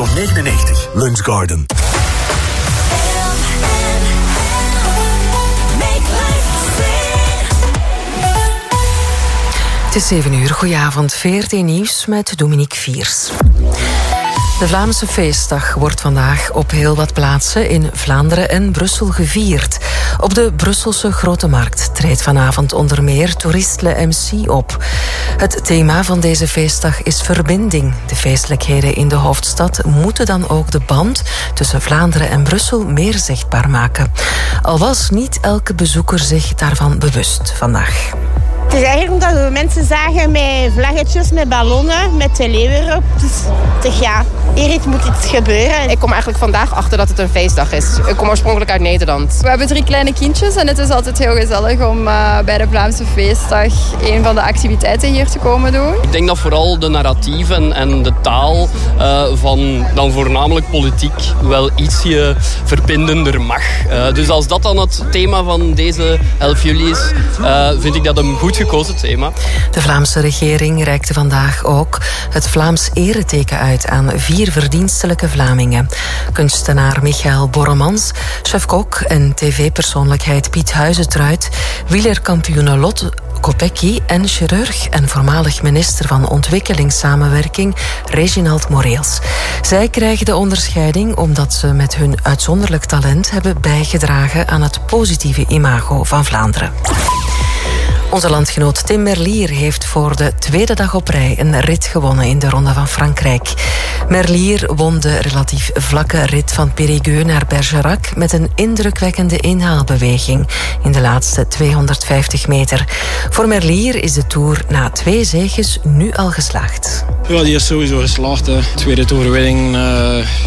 €199. Lunch Garden. Het is 7 uur. Goedenavond. VRT Nieuws met Dominique Viers. De Vlaamse feestdag wordt vandaag op heel wat plaatsen in Vlaanderen en Brussel gevierd. Op de Brusselse Grote Markt treedt vanavond onder meer Tourist Le MC op. Het thema van deze feestdag is verbinding. De feestelijkheden in de hoofdstad moeten dan ook de band tussen Vlaanderen en Brussel meer zichtbaar maken. Al was niet elke bezoeker zich daarvan bewust vandaag. Het is eigenlijk omdat we mensen zagen met vlaggetjes, met ballonnen, met de leeuw erop. Dus ik dacht, ja, hier moet iets gebeuren. Ik kom eigenlijk vandaag achter dat het een feestdag is. Ik kom oorspronkelijk uit Nederland. We hebben 3 kleine kindjes en het is altijd heel gezellig om bij de Vlaamse feestdag een van de activiteiten hier te komen doen. Ik denk dat vooral de narratieven en de taal van dan voornamelijk politiek wel ietsje verbindender mag. Dus als dat dan het thema van deze 11 juli is, vind ik dat een goed gekozen thema. De Vlaamse regering reikte vandaag ook het Vlaams ereteken uit aan 4 verdienstelijke Vlamingen. Kunstenaar Michael Borremans, chef-kok en tv-persoonlijkheid Piet Huizentruid, wielerkampioene Lot Kopecky en chirurg en voormalig minister van Ontwikkelingssamenwerking Reginald Moreels. Zij krijgen de onderscheiding omdat ze met hun uitzonderlijk talent hebben bijgedragen aan het positieve imago van Vlaanderen. Onze landgenoot Tim Merlier heeft voor de 2e dag op rij een rit gewonnen in de Ronde van Frankrijk. Merlier won de relatief vlakke rit van Périgueux naar Bergerac met een indrukwekkende inhaalbeweging in de laatste 250 meter. Voor Merlier is de Tour na 2 zeges nu al geslaagd. Ja, die is sowieso geslaagd. Hè. Tweede overwinning